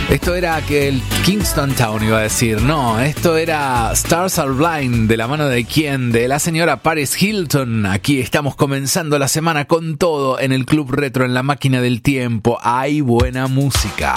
Esto era que el Kingston Town iba a decir. No, esto era Stars Are Blind, de la mano de quién, de la señora Paris Hilton. Aquí estamos comenzando la semana con todo en el Club Retro, en la máquina del tiempo. Hay buena música.